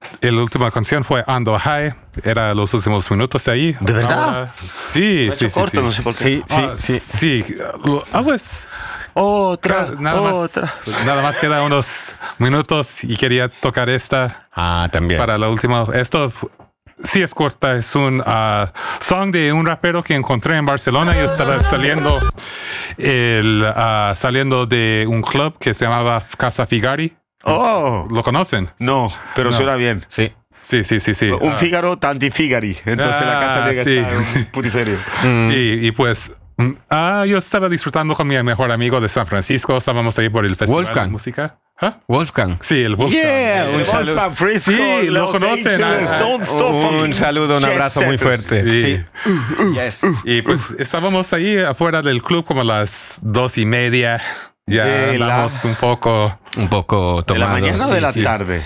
la última canción fue Ando High. Era los últimos minutos de ahí. ¿De verdad? Ahora, sí, sí, sí, corto, sí. no sé por qué. Sí. Otra. Nada más queda unos minutos y quería tocar esta También. para la última. Esto sí es corta, es un song de un rapero que encontré en Barcelona y estaba saliendo de un club que se llamaba Casa Figari. ¿Lo conocen? No, pero suena bien. Sí. Sí. Un Fígaro, tanti Figari. Entonces la casa tiene que estar un putiferio. Sí, y pues yo estaba disfrutando con mi mejor amigo de San Francisco. Estábamos ahí por el festival Wolfgang. de música. Wolfgang. Sí, el Wolfgang. Yeah, un saludo. Wolfgang Frisco, Sí, lo Los conocen. Angeles, Don't Stop Un Fucking saludo, un Jet abrazo muy Setters. fuerte. Sí. Yes. Y pues estábamos ahí afuera del club como a las 2:30. Ya De la- andamos un poco... Un poco ¿De la tomado. mañana o de la sí. tarde?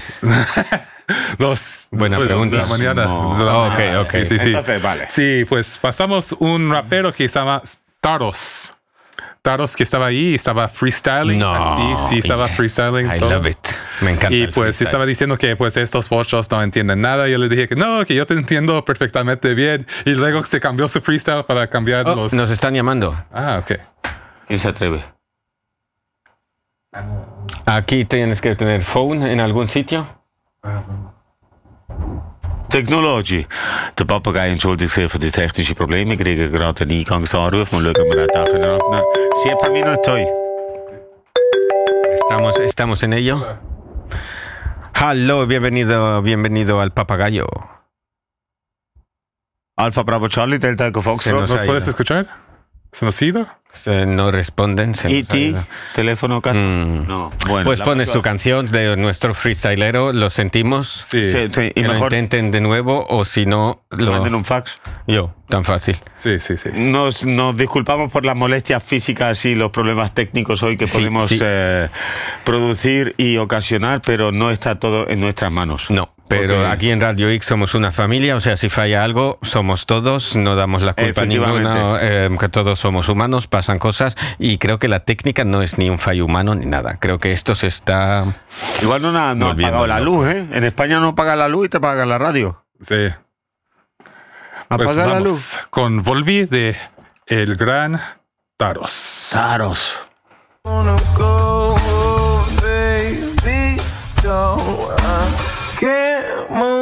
Buena pregunta. De la mañana. No. De la Ok, mañana. ok. Sí. Entonces, vale. Sí, pues pasamos un rapero que se llama Taros. Taros que estaba ahí, estaba freestyling. Sí, estaba freestyling. I todo. love it. Me encanta. Y el pues freestyle. estaba diciendo que pues estos bochos no entienden nada. Yo le dije que no, que yo te entiendo perfectamente bien. Y luego se cambió su freestyle para cambiar Oh, los... nos están llamando. Ok. ¿Quién se atreve? Aquí tienes que tener phone en algún sitio. Technology. Der Papagei entschuldigt sich für die technischen Probleme. Wir kriegen gerade einen Eingangsanruf. Mal schauen, ob wir auch wieder abnehmen. 7 minutos. Estamos en ello. Hello, bienvenido al Papagayo. Alfa Bravo Charlie, Delta Echo Foxtrot. nos ¿Nos ha puedes ido. escuchar? ¿Se nos ha ido? No responden. se nos ha E.T. ido. Teléfono casa. No. Bueno, Pues la pones tu próxima- canción de nuestro freestylero, lo sentimos. Sí. Sí, sí, y Que lo mejor intenten de nuevo o si no, manden un fax. yo, tan fácil. Sí. Nos disculpamos por las molestias físicas y los problemas técnicos hoy que Sí, podemos sí. producir y ocasionar, pero no está todo en nuestras manos. No, pero Ok. aquí en Radio X somos una familia, o sea, si falla algo, somos todos, no damos la culpa a ninguno, que todos somos humanos, pasan cosas, y creo que la técnica no es ni un fallo humano ni nada. Creo que esto se está... Igual no ha Volviendo pagado la loco. luz, ¿eh? En España no paga la luz y te paga la radio. Sí. Pues Apaga la vamos luz. con Volví de El Gran Taros. Taros. Wanna go